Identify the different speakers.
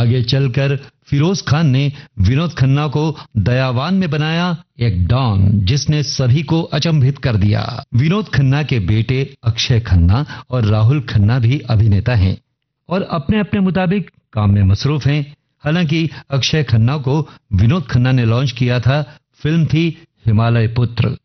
Speaker 1: आगे चलकर फिरोज खान ने विनोद खन्ना को दयावान में बनाया एक डॉन जिसने सभी को अचंभित कर दिया। विनोद खन्ना के बेटे अक्षय खन्ना और राहुल खन्ना भी अभिनेता हैं और अपने अपने मुताबिक काम में मसरूफ हैं। हालांकि अक्षय खन्ना को विनोद खन्ना ने लॉन्च किया था, फिल्म थी हिमालय पुत्र।